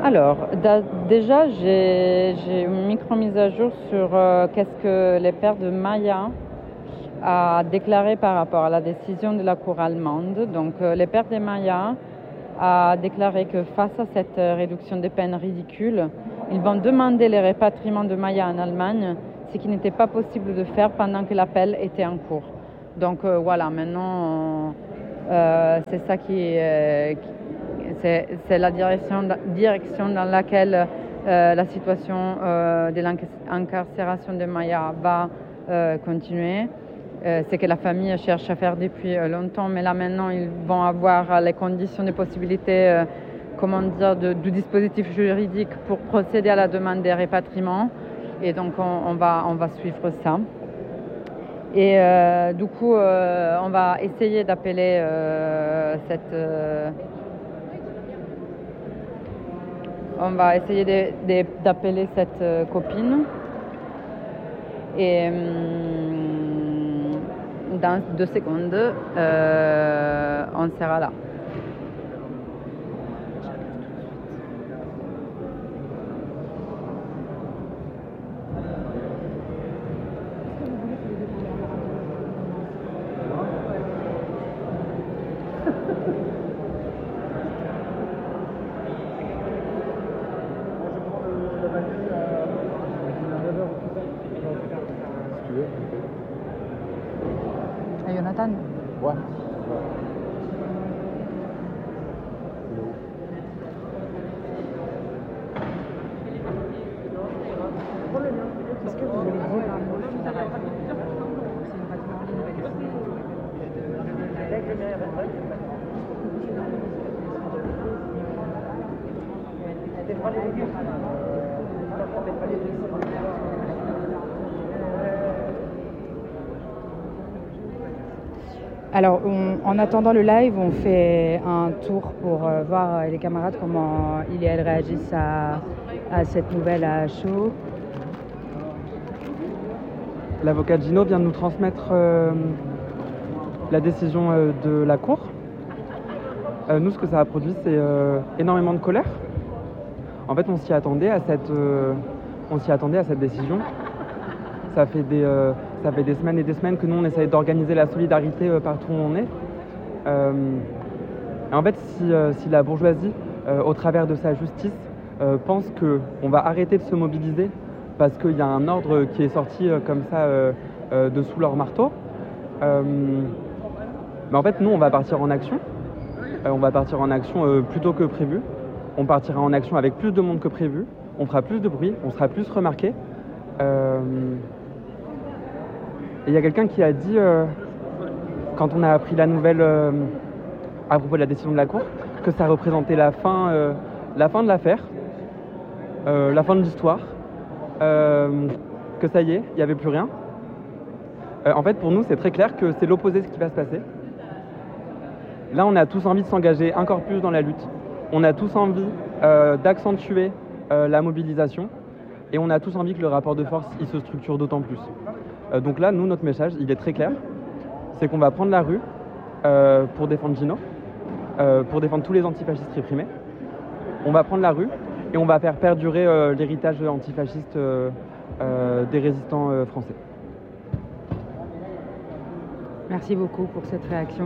Alors, déjà, j'ai une micro-mise à jour sur qu'est-ce que les pères de Maya a déclaré par rapport à la décision de la Cour allemande. Donc, les pères de Maya a déclaré que face à cette réduction des peines ridicule, ils vont demander les rapatriements de Maya en Allemagne, ce qui n'était pas possible de faire pendant que l'appel était en cours. Donc voilà, maintenant, c'est ça c'est la direction dans laquelle la situation de l'incarcération de Maya va continuer. C'est que la famille cherche à faire depuis longtemps, mais là maintenant ils vont avoir les conditions, les possibilités, du dispositif juridique pour procéder à la demande des rapatriements. Et donc on va suivre ça. Et du coup, on va essayer d'appeler d'appeler cette copine. Et dans 2 secondes, on sera là. Jonathan? Ouais. Est-ce que vous voulez dire un mot sur la radio? Alors, en attendant le live, on fait un tour pour voir les camarades comment ils et elles réagissent à cette nouvelle à chaud. L'avocat Gino vient de nous transmettre la décision de la Cour. Nous, ce que ça a produit, c'est énormément de colère. En fait, on s'y attendait à cette décision. Ça fait des semaines et des semaines que nous, on essaye d'organiser la solidarité partout où on est. Et en fait, si la bourgeoisie, au travers de sa justice, pense qu'on va arrêter de se mobiliser parce qu'il y a un ordre qui est sorti comme ça de sous leur marteau, mais en fait, nous, on va partir en action. On va partir en action plus tôt que prévu. On partira en action avec plus de monde que prévu. On fera plus de bruit, on sera plus remarqué. Et il y a quelqu'un qui a dit, quand on a appris la nouvelle à propos de la décision de la Cour, que ça représentait la fin de l'affaire, la fin de l'histoire, que ça y est, il n'y avait plus rien. En fait, pour nous, c'est très clair que c'est l'opposé de ce qui va se passer. Là, on a tous envie de s'engager encore plus dans la lutte. On a tous envie d'accentuer la mobilisation. Et on a tous envie que le rapport de force il se structure d'autant plus. Donc là, nous, notre message, il est très clair. C'est qu'on va prendre la rue pour défendre Gino, pour défendre tous les antifascistes réprimés. On va prendre la rue et on va faire perdurer l'héritage antifasciste des résistants français. Merci beaucoup pour cette réaction.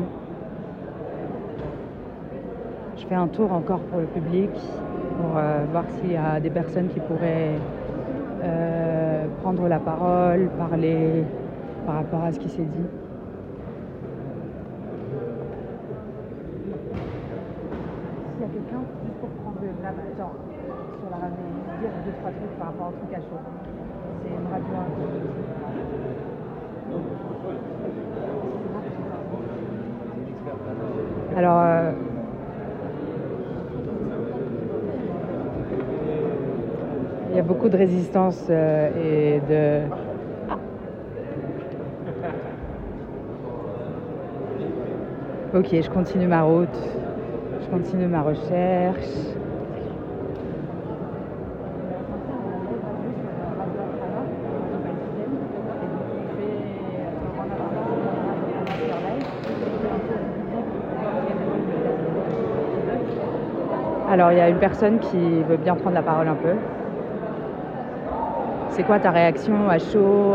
Je fais un tour encore pour le public, pour voir s'il y a des personnes qui pourraient prendre la parole, parler par rapport à ce qui s'est dit. S'il y a quelqu'un, juste pour prendre la main, genre sur la radio, dire 2-3 trucs par rapport au truc à chaud. C'est une radio. Alors, il y a beaucoup de résistance et de... Ok, je continue ma route, je continue ma recherche. Alors, il y a une personne qui veut bien prendre la parole un peu. C'est quoi ta réaction à chaud,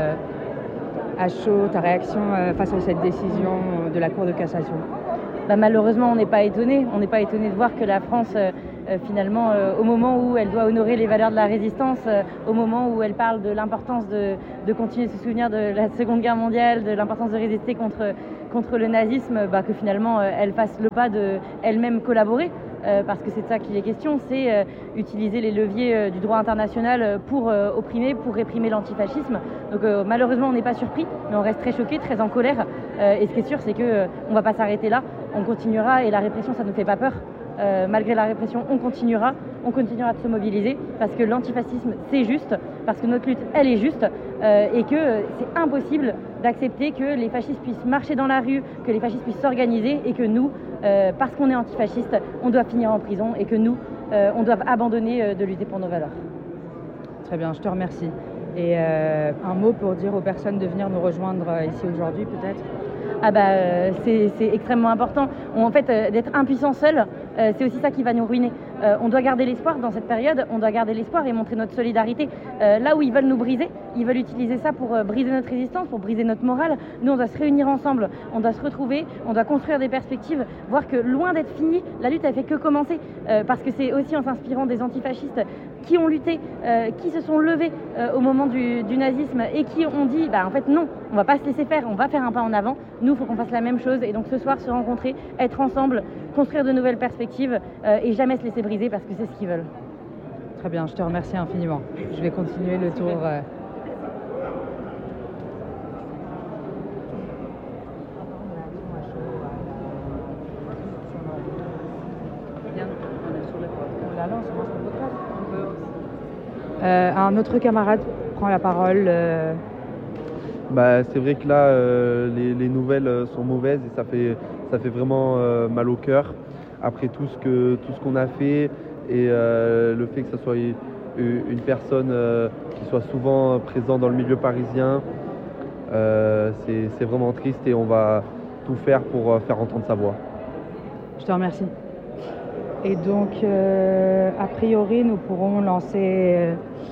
ta réaction face à cette décision de la Cour de cassation? Malheureusement, on n'est pas étonné. On n'est pas étonné de voir que la France, finalement, au moment où elle doit honorer les valeurs de la résistance, au moment où elle parle de l'importance de continuer de se souvenir de la Seconde Guerre mondiale, de l'importance de résister contre le nazisme, que finalement, elle fasse le pas de elle-même collaborer. Parce que c'est de ça qu'il est question, c'est utiliser les leviers du droit international pour opprimer, pour réprimer l'antifascisme. Donc malheureusement, on n'est pas surpris, mais on reste très choqués, très en colère. Et ce qui est sûr, c'est qu'on ne va pas s'arrêter là, on continuera et la répression, ça ne nous fait pas peur. Malgré la répression, on continuera de se mobiliser parce que l'antifascisme, c'est juste, parce que notre lutte, elle est juste et que c'est impossible d'accepter que les fascistes puissent marcher dans la rue, que les fascistes puissent s'organiser et que nous, parce qu'on est antifasciste, on doit finir en prison et que nous, on doit abandonner de lutter pour nos valeurs. Très bien, je te remercie. Et un mot pour dire aux personnes de venir nous rejoindre ici aujourd'hui peut-être? C'est extrêmement important. En fait, d'être impuissant seul, c'est aussi ça qui va nous ruiner. On doit garder l'espoir dans cette période, on doit garder l'espoir et montrer notre solidarité. Là où ils veulent nous briser, ils veulent utiliser ça pour briser notre résistance, pour briser notre morale. Nous, on doit se réunir ensemble, on doit se retrouver, on doit construire des perspectives, voir que loin d'être fini, la lutte, elle fait que commencer. Parce que c'est aussi en s'inspirant des antifascistes qui ont lutté, qui se sont levés au moment du nazisme et qui ont dit, en fait non, on va pas se laisser faire, on va faire un pas en avant. Nous, il faut qu'on fasse la même chose et donc ce soir se rencontrer, être ensemble, construire de nouvelles perspectives et jamais se laisser briser parce que c'est ce qu'ils veulent. Très bien, je te remercie infiniment. Je vais continuer le tour. Un autre camarade prend la parole. C'est vrai que là, les nouvelles sont mauvaises et ça fait vraiment mal au cœur. Après tout ce qu'on a fait et le fait que ce soit une personne qui soit souvent présente dans le milieu parisien, c'est vraiment triste et on va tout faire pour faire entendre sa voix. Je te remercie. Et donc, a priori, nous pourrons lancer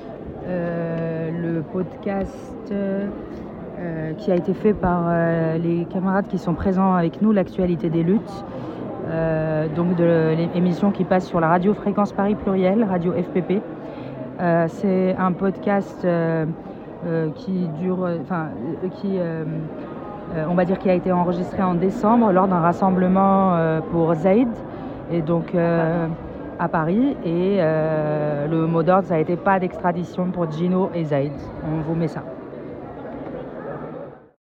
le podcast qui a été fait par les camarades qui sont présents avec nous, l'actualité des luttes, donc de l'émission qui passe sur la radio Fréquence Paris Pluriel, radio FPP. C'est un podcast qui dure, on va dire qui a été enregistré en décembre lors d'un rassemblement pour Zaïd, et donc à Paris, et le mot d'ordre ça a été pas d'extradition pour Gino et Zaïd. On vous met ça.